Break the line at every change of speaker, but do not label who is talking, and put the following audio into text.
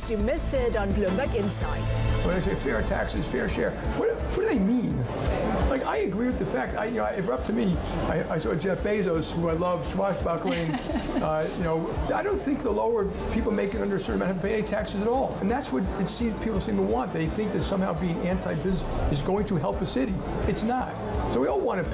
case you missed it on Bloomberg Insight.
When they say fair taxes, fair share, what do they mean? Like, I agree with the fact, if it were up to me, I saw Jeff Bezos, who I love, swashbuckling. I don't think the lower people making under a certain amount have to pay any taxes at all. And that's what people seem to want. They think that somehow being anti-business is going to help a city. It's not. So we all want to